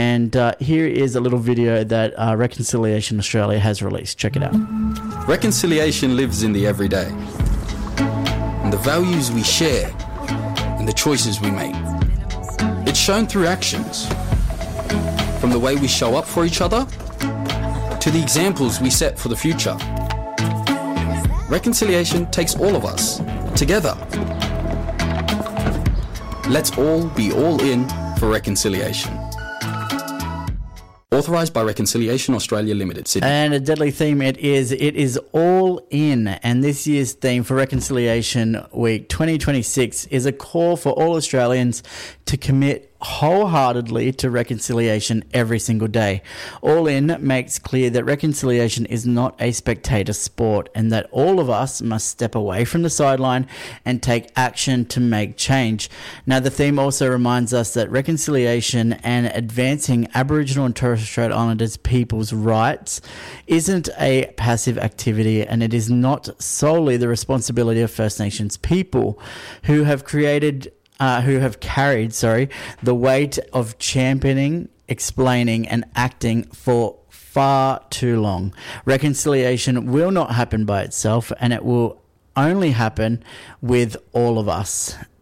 And here is a little video that Reconciliation Australia has released. Check it out. Reconciliation lives in the everyday, in the values we share, and the choices we make. It's shown through actions, from the way we show up for each other to the examples we set for the future. Reconciliation takes all of us together. Let's all be all in for reconciliation. Authorised by Reconciliation Australia Limited, Sydney. And a deadly theme it is. It is all in. And this year's theme for Reconciliation Week 2026 is a call for all Australians to commit wholeheartedly to reconciliation every single day. All In makes clear that reconciliation is not a spectator sport and that all of us must step away from the sideline and take action to make change. Now, the theme also reminds us that reconciliation and advancing Aboriginal and Torres Strait Islanders people's rights isn't a passive activity, and it is not solely the responsibility of First Nations people who have carried the weight of championing, explaining and acting for far too long. Reconciliation will not happen by itself, and it will only happen with all of us.